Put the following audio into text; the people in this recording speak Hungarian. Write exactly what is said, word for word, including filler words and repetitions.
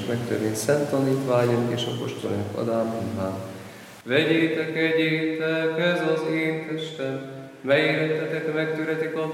megtörvény szent tanítványunk és apostolunk adámban. Vegyétek, egyétek, ez az én testem, mely érettetek megtöretik a